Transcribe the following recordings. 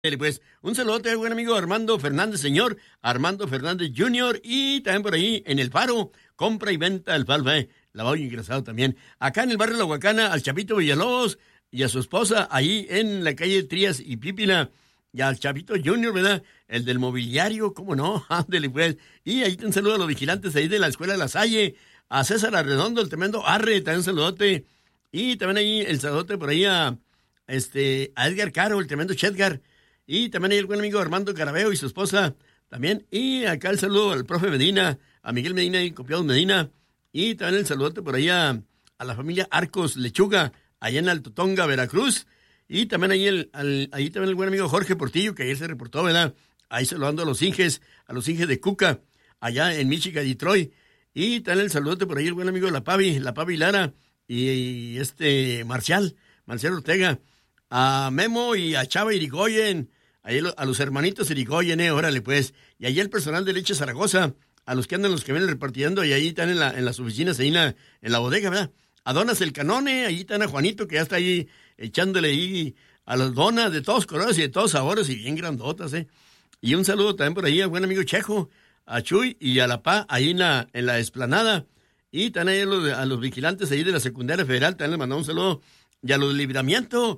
Pues un saludote al buen amigo Armando Fernández, señor Armando Fernández Jr. Y también por ahí en El Faro, compra y venta alfalfa, lavado y engrasado también. Acá en el barrio La Huacana, al Chapito Villalobos y a su esposa, ahí en la calle Trías y Pípila, y al Chapito Jr., ¿verdad? El del mobiliario, ¿cómo no? Ándele pues. Y ahí te un saludo a los vigilantes ahí de la Escuela La Salle, a César Arredondo, el tremendo Arre, también un saludote. Y también ahí el saludote por ahí a Edgar Caro, el tremendo Chedgar. Y también hay el buen amigo Armando Carabeo y su esposa también. Y acá el saludo al profe Medina, a Miguel Medina y Copiados Medina. Y también el saludote por allá a la familia Arcos Lechuga, allá en Alto Tonga, Veracruz. Y también ahí también el buen amigo Jorge Portillo, que ayer se reportó, ¿verdad? Ahí saludando a los Inges de Cuca, allá en Michigan, Detroit. Y también el saludote por ahí el buen amigo La Pavi Lara y Marcial Ortega. A Memo y a Chava Irigoyen, ahí a los hermanitos Irigoyen, órale pues, y ahí el personal de Leche Zaragoza, a los que andan los que vienen repartiendo, y ahí están en las oficinas, ahí en la bodega, ¿verdad? A Donas el Canone, ahí están a Juanito, que ya está ahí echándole ahí a las donas de todos colores y de todos sabores, y bien grandotas, Y un saludo también por ahí al buen amigo Chejo, a Chuy y a La Pa, ahí en la explanada, y están ahí a los vigilantes ahí de la secundaria federal, también les mandamos un saludo, y a los Libramiento,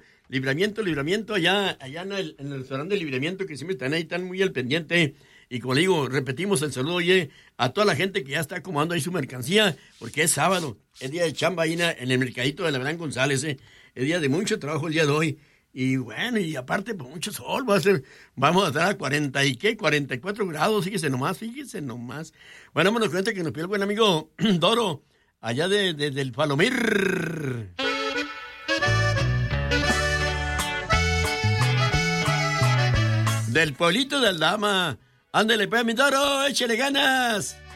allá en el restaurante de Libramiento, que siempre están ahí, están muy al pendiente. Y como le digo, repetimos el saludo, oye, a toda la gente que ya está acomodando ahí su mercancía, porque es sábado, es día de chamba ahí en el mercadito de la Verán González, es día de mucho trabajo el día de hoy. Y bueno, y aparte, pues mucho sol, vamos a estar a 44 grados, fíjese nomás. Bueno, vámonos cuenta que nos pidió el buen amigo Doro, allá del Palomir. Del pueblito de Aldama. Ándale, pues, mi Doro, échale ganas.